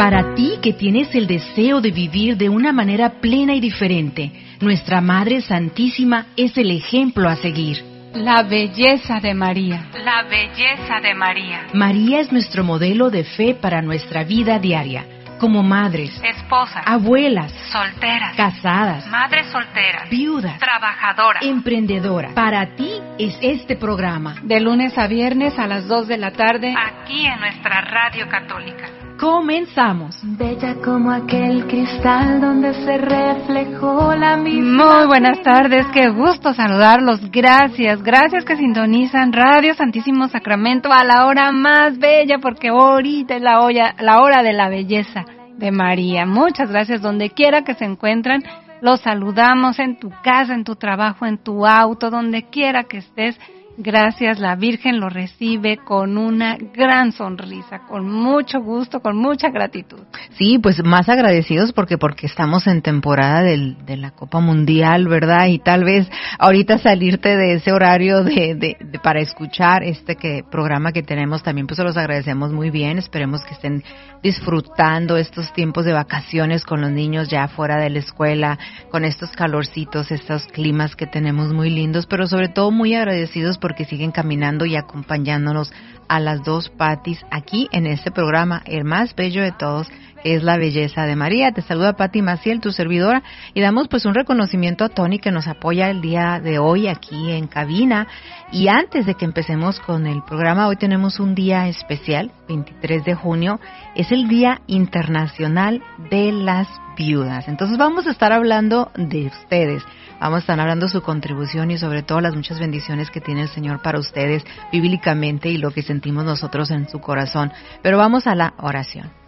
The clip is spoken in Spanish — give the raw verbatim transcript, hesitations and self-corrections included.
Para ti que tienes el deseo de vivir de una manera plena y diferente, nuestra Madre Santísima es el ejemplo a seguir. La belleza de María. La belleza de María. María es nuestro modelo de fe para nuestra vida diaria, como madres, esposas, abuelas, solteras, casadas, madres solteras, viudas, trabajadoras, emprendedoras. Para ti es este programa. De lunes a viernes a las dos de la tarde, aquí en nuestra Radio Católica. Comenzamos. Bella como aquel cristal donde se reflejó la misma. Muy buenas tardes, qué gusto saludarlos. Gracias, gracias que sintonizan Radio Santísimo Sacramento a la hora más bella, porque ahorita es la hora, la hora de la belleza de María. Muchas gracias, donde quiera que se encuentren. Los saludamos en tu casa, en tu trabajo, en tu auto, donde quiera que estés. Gracias, la Virgen lo recibe con una gran sonrisa, con mucho gusto, con mucha gratitud. Sí, pues más agradecidos porque porque estamos en temporada del, de la Copa Mundial, ¿verdad? Y tal vez ahorita salirte de ese horario de, de, de para escuchar este que programa que tenemos también, pues se los agradecemos muy bien. Esperemos que estén disfrutando estos tiempos de vacaciones con los niños ya fuera de la escuela, con estos calorcitos, estos climas que tenemos muy lindos, pero sobre todo muy agradecidos porque siguen caminando y acompañándonos a las dos Patis aquí en este programa, el más bello de todos, que es la belleza de María. Te saluda Pati Maciel, tu servidora, y damos pues un reconocimiento a Tony que nos apoya el día de hoy aquí en cabina. Y antes de que empecemos con el programa, hoy tenemos un día especial, veintitrés de junio, es el Día Internacional de las Viudas. Entonces vamos a estar hablando de ustedes. Vamos a estar hablando de su contribución y sobre todo las muchas bendiciones que tiene el Señor para ustedes bíblicamente y lo que sentimos nosotros en su corazón. Pero vamos a la oración.